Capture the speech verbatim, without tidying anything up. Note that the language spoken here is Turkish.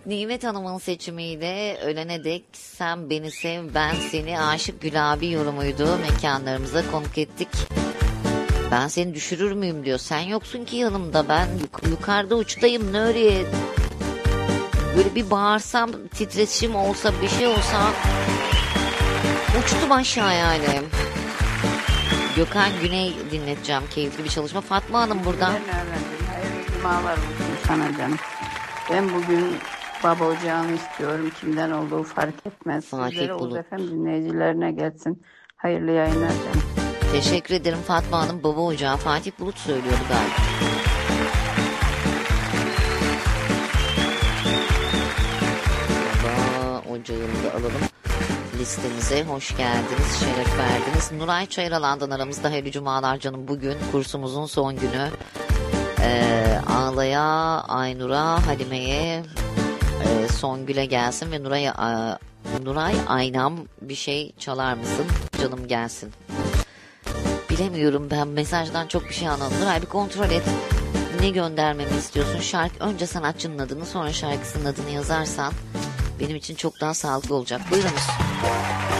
Evet, Nimet Hanım'ın seçimiyle ölene dek sen beni sev ben seni Aşık Gülabi yorumuydu. Mekanlarımıza konuk ettik. Ben seni düşürür müyüm diyor. Sen yoksun ki yanımda, ben yuk- yukarıda uçtayım Nuri. Böyle bir bağırsam, titreşim olsa, bir şey olsa uçtum aşağı yani. Gökhan Güney dinleteceğim. Keyifli bir çalışma. Fatma Hanım buradan. Ben öğrendim. Hayırlı cumalar olsun sana canım. Ben bugün baba ocağını istiyorum. Kimden olduğu fark etmez. Fatih Sizlere Bulut. Oğuz Efem dinleyicilerine gelsin. Hayırlı yayınlar canım. Teşekkür ederim Fatma Hanım. Baba Ocağı Fatih Bulut söylüyordu galiba. Baba Ocağı'nı da alalım. Listemize hoş geldiniz, şeref verdiniz. Nuray Çayıralan'dan aramızda hayırlı cumalar canım. Bugün kursumuzun son günü. Ee, Ağla'ya, Aynur'a, Halime'ye, e, Songül'e gelsin ve Nuray, a, Nuray Aynam bir şey çalar mısın? Canım gelsin. Bilemiyorum, ben mesajdan çok bir şey anladım. Nuray bir kontrol et. Ne göndermemi istiyorsun? Şarkı, önce sanatçının adını sonra şarkısının adını yazarsan benim için çok daha sağlıklı olacak. Buyurunuz.